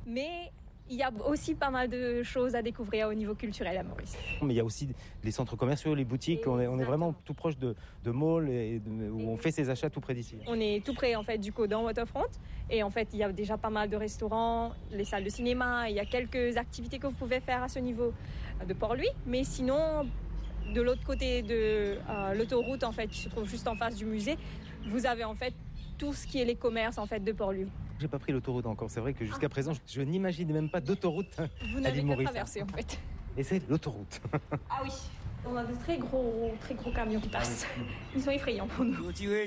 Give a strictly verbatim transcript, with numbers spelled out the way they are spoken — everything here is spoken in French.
Mais il y a aussi pas mal de choses à découvrir au niveau culturel à Maurice. Mais il y a aussi les centres commerciaux, les boutiques. On est, on est vraiment tout proche de, de malls et de, où on fait ses achats tout près d'ici. On est tout près en fait du Caudan Waterfront et en fait il y a déjà pas mal de restaurants, les salles de cinéma. Il y a quelques activités que vous pouvez faire à ce niveau de Port-Louis. Mais sinon, de l'autre côté de euh, l'autoroute en fait, qui se trouve juste en face du musée, vous avez en fait tout ce qui est les commerces en fait de Port-Louis. J'ai pas pris l'autoroute encore. C'est vrai que jusqu'à ah. présent, je n'imaginais même pas d'autoroute. Vous n'avez qu'à traverser en fait. Et c'est l'autoroute. Ah oui, on a de très gros, très gros camions qui passent. Ils sont effrayants pour nous.